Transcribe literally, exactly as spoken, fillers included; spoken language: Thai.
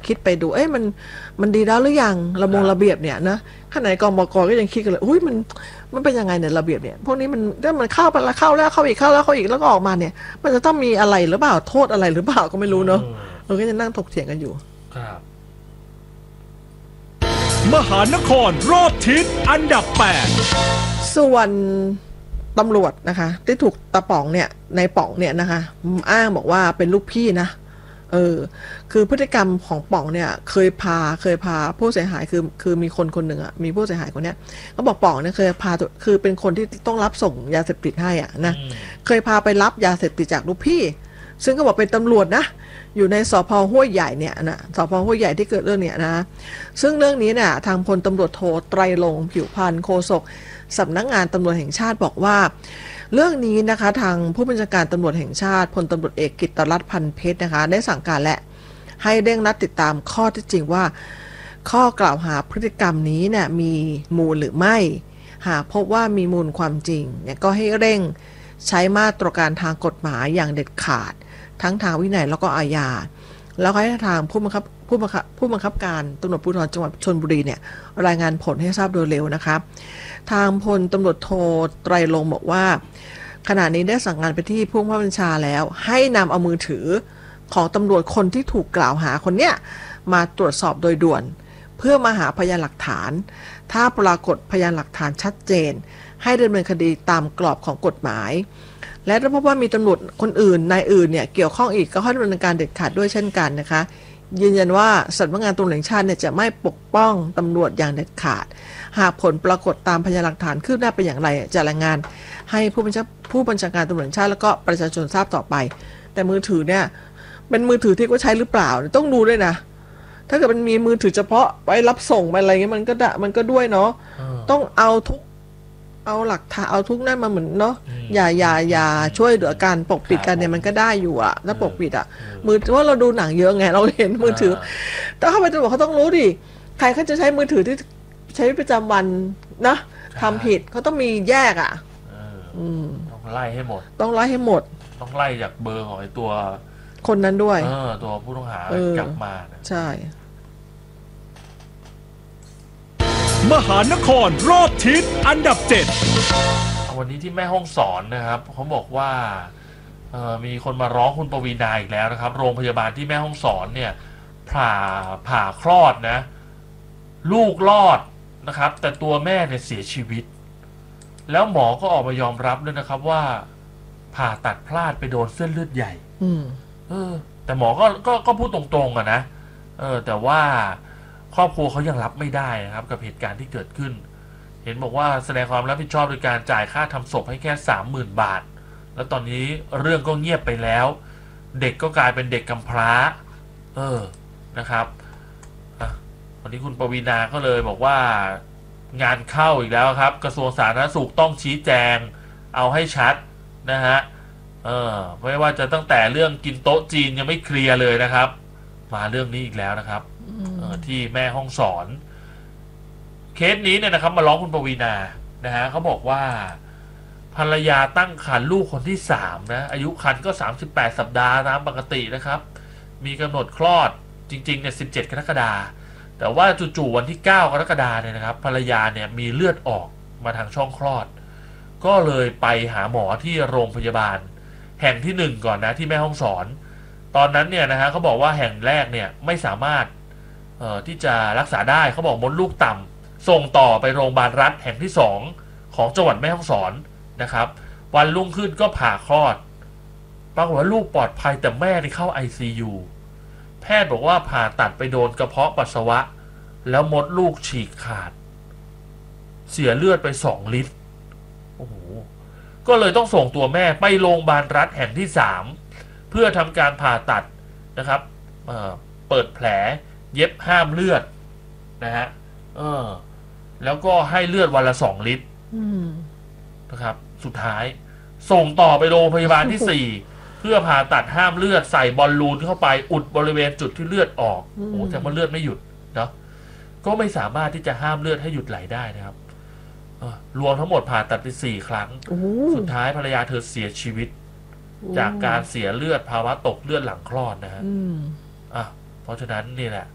คิดไปดูเอ้ยมันมันดีแล้วหรือยังระบงระเบียบเนี่ยนะขณะกองบกก็ยังคิดกันเลยอุ้ยมันมันเป็นยังไงเนี่ยระเบียบเนี่ยพวกนี้มันถ้ามันเข้าไปแล้วเข้าแล้วเข้าอีกเข้าแล้วเข้าอีกแล้วก็ออกมาเนี่ยมันจะต้องมีอะไรหรือเปล่าโทษอะไรหรือเปล่าก็ไม่รู้เนาะเราก็จะนั่งถกเถียงกันอยู่ครับมหานครรอบทิศอันดับแปดส่วนตำรวจนะคะที่ถูกตะป๋องเนี่ยในป๋องเนี่ยนะคะอ้างบอกว่าเป็นลูกพี่นะเออคือพฤติกรรมของป๋องเนี่ยเคยพาเคยพาผู้เสียหายคือคือมีคนคนหนึ่งอ่ะมีผู้เสียหายคนเนี้ยเขาบอกป๋องเนี่ยเคยพาคือเป็นคนที่ต้องรับส่งยาเสพติดให้อ่ะนะเคยพาไปรับยาเสพติดจากลูกพี่ซึ่งก็บอกเป็นตำรวจนะอยู่ในสภ.ห้วยใหญ่เนี่ยนะสภ.ห้วยใหญ่ที่เกิดเรื่องเนี่ยนะซึ่งเรื่องนี้เนี่ยทางพลตำรวจโทไตรรงค์ผิวพรรณโฆษกสำนักงานตำรวจแห่งชาติบอกว่าเรื่องนี้นะคะทางผู้บัญชาการตำรวจแห่งชาติพลตำรวจเอกกิตติรัตน์พันเพชรนะคะได้สั่งการและให้เร่งรัดติดตามข้อเท็จจริงว่าข้อกล่าวหาพฤติกรรมนี้เนี่ยมีมูลหรือไม่หากพบว่ามีมูลความจริงเนี่ยก็ให้เร่งใช้มาตรการทางกฎหมายอย่างเด็ดขาดทั้งทางวินัยแล้วก็อาญาแล้วก็ให้ทางผู้บังคับผู้บังคับผู้บังคับการตำรวจภูธรจังหวัดชลบุรีเนี่ยรายงานผลให้ทราบโดยเร็วนะคะทางพลตำรวจโทไตรรงค์บอกว่าขณะนี้ได้สั่งงานไปที่ผู้บังคับบัญชาแล้วให้นำเอามือถือของตำรวจคนที่ถูกกล่าวหาคนเนี้ยมาตรวจสอบโดยด่วนเพื่อมาหาพยานหลักฐานถ้าปรากฏพยานหลักฐานชัดเจนให้ดำเนินคดีตามกรอบของกฎหมายและถ้าพบว่ามีตำรวจคนอื่นนายอื่นเนี่ยเกี่ยวข้องอีกก็ให้ดำเนินการเด็ดขาดด้วยเช่นกันนะคะยืนยันว่าสำนักงานตำรวจแห่งชาติเนี่ยจะไม่ปกป้องตำรวจอย่างเด็ดขาดหากผลปรากฏตามพยานหลักฐานคืบหน้าเป็นอย่างไรจะรายงานให้ผู้บัญชาผู้บัญชาการตำรวจแห่งชาติแล้วก็ประชาชนทราบต่อไปแต่มือถือเนี่ยเป็นมือถือที่ก็ใช้หรือเปล่าต้องดูด้วยนะถ้าเกิดมันมีมือถือเฉพาะไว้รับส่งไปอะไรเงี้ยมันก็ได้มันก็ด้วยเนาะต้องเอาทุกเอาหลักฐานเอาทุกนั่นมาเหมือนเนาะอย่าอย่าอย่าช่วยเหลือการปกปิดกันเนี่ยมันก็ได้อยู่อะถ้าปกปิดอะมือว่าเราดูหนังเยอะไงเราเห็นมือถือแต่เข้าไปตำรวจเขาต้องรู้ดิใครเขาจะใช้มือถือที่ใช้ประจำวันนะทำผิดเขาต้องมีแยกอะต้องไล่ให้หมดต้องไล่ให้หมดต้องไล่จากเบอร์ของไอ้ตัวคนนั้นด้วยเออตัวผู้ต้องหากลับมาใช่มหานครรอบทิศอันดับเจ็ดวันนี้ที่แม่ฮ่องสอนนะครับเขาบอกว่ามีคนมาร้องคุณปวีณาอีกแล้วนะครับโรงพยาบาลที่แม่ฮ่องสอนเนี่ยผ่าผ่าคลอดนะลูกรอดนะครับแต่ตัวแม่เนี่ยเสียชีวิตแล้วหมอก็ออกมายอมรับด้วยนะครับว่าผ่าตัดพลาดไปโดนเส้นเลือดใหญ่เออแต่หมอก็ก็ก็พูดตรงๆอะนะเออแต่ว่าครอบครัวเขายังรับไม่ได้นะครับกับเหตุการณ์ที่เกิดขึ้นเห็นบอกว่าแสดงความรับผิดชอบโดยการจ่ายค่าทำศพให้แค่ สามหมื่น บาทแล้วตอนนี้เรื่องก็เงียบไปแล้วเด็กก็กลายเป็นเด็กกำพร้าเออนะครับวันนี้คุณปวีณาก็เลยบอกว่างานเข้าอีกแล้วครับกระทรวงสาธารณสุขต้องชี้แจงเอาให้ชัดนะฮะเออไม่ว่าจะตั้งแต่เรื่องกินโต๊ะจีนยังไม่เคลียร์เลยนะครับมาเรื่องนี้อีกแล้วนะครับที่แม่ห้องสอนเคสนี้เนี่ยนะครับมาร้องคุณปวีณานะฮะเขาบอกว่าภรรยาตั้งครรภ์ลูกคนที่สามนะอายุครรภ์ก็สามสิบแปดสัปดาห์ตามปกตินะครับมีกำหนดคลอดจริงๆเนี่ยสิบเจ็ดกรกฎาคมแต่ว่าจู่ๆวันที่เก้ากรกฎาคมเนี่ยนะครับภรรยาเนี่ยมีเลือดออกมาทางช่องคลอดก็เลยไปหาหมอที่โรงพยาบาลแห่งที่หนึ่งก่อนนะที่แม่ฮ่องสอนตอนนั้นเนี่ยนะฮะเขาบอกว่าแห่งแรกเนี่ยไม่สามารถเอ่อที่จะรักษาได้เขาบอกมดลูกต่ำส่งต่อไปโรงพยาบาลรัฐแห่งที่สองของจังหวัดแม่ฮ่องสอนนะครับวันรุ่งขึ้นก็ผ่าคลอดปรากฏว่าลูกปลอดภัยแต่แม่ที่เข้า ไอ ซี ยู แพทย์บอกว่าผ่าตัดไปโดนกระเพาะปัสสาวะแล้วมดลูกฉีกขาดเสียเลือดไปสองลิตรโอ้โหก็เลยต้องส่งตัวแม่ไปโรงพยาบาลรัฐแห่งที่สามเพื่อทำการผ่าตัดนะครับ เอ่อ เปิดแผลเย็บห้ามเลือดนะฮะเออแล้วก็ให้เลือดวันละสองลิตรนะครับสุดท้ายส่งต่อไปโรงพยาบาลที่สี่เพื่อผ่าตัดห้ามเลือดใส่บอลลูนเข้าไปอุดบริเวณจุดที่เลือดออกโอ้แต่ว่าเลือดไม่หยุดเนาะก็ไม่สามารถที่จะห้ามเลือดให้หยุดไหลได้นะครับรวมทั้งหมดผ่าตัดไปสี่ครั้งสุดท้ายภรรยาเธอเสียชีวิตจากการเสียเลือดภาวะตกเลือดหลังคลอดนะฮะอ่ะเพราะฉะนั้นนี่แหละ